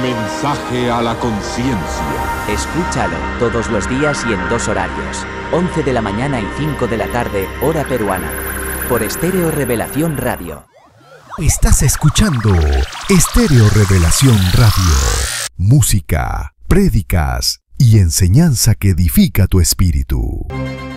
mensaje a la conciencia. Escúchalo todos los días y en 2 horarios. 11 de la mañana y 5 de la tarde, hora peruana. Por Estéreo Revelación Radio. Estás escuchando Estéreo Revelación Radio. Música, prédicas y enseñanza que edifica tu espíritu.